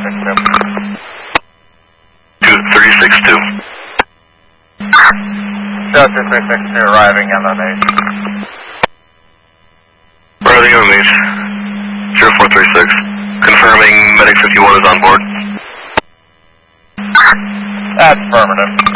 2362. Delta 362 arriving MMH. Arriving MMH. 0436. Confirming Medic 51 is on board. That's affirmative.